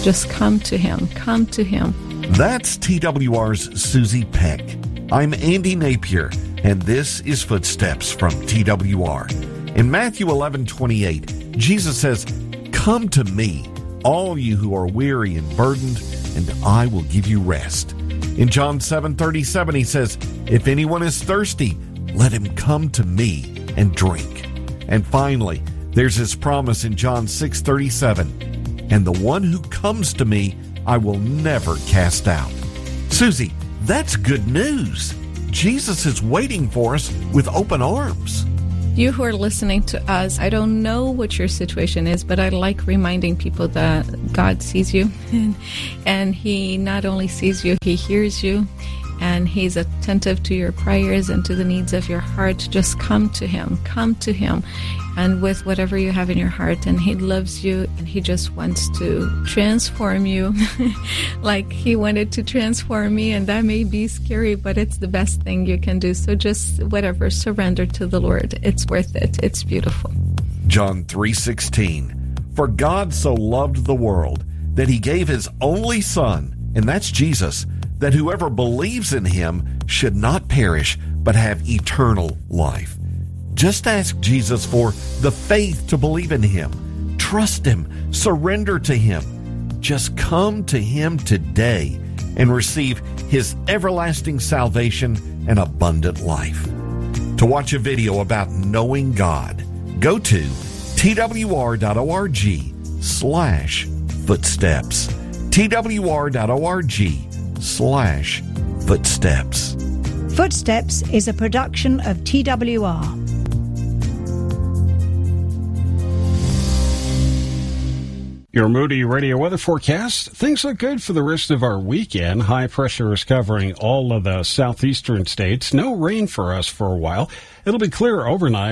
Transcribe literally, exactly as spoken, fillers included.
Just come to him. Come to him. That's T W R's Susie Peck. I'm Andy Napier, and this is Footsteps from T W R. In Matthew eleven twenty-eight, Jesus says, "Come to me, all you who are weary and burdened, and I will give you rest." In John seven thirty-seven, he says, "If anyone is thirsty, let him come to me and drink." And finally, there's his promise in John six thirty-seven, "And the one who comes to me, I will never cast out." Susie, that's good news. Jesus is waiting for us with open arms. You who are listening to us, I don't know what your situation is, but I like reminding people that God sees you. And he not only sees you, he hears you. And he's attentive to your prayers and to the needs of your heart. Just come to him. Come to him. And with whatever you have in your heart. And he loves you. And he just wants to transform you. Like he wanted to transform me. And that may be scary, but it's the best thing you can do. So just whatever, surrender to the Lord. It's worth it. It's beautiful. John three sixteen. "For God so loved the world that he gave his only Son," and that's Jesus, "that whoever believes in him should not perish, but have eternal life." Just ask Jesus for the faith to believe in him. Trust him. Surrender to him. Just come to him today and receive his everlasting salvation and abundant life. To watch a video about knowing God, go to twr.org slash footsteps. twr.org slash footsteps. Footsteps is a production of T W R. Your Moody Radio weather forecast. Things look good for the rest of our weekend. High pressure is covering all of the southeastern states. No rain for us for a while. It'll be clear overnight.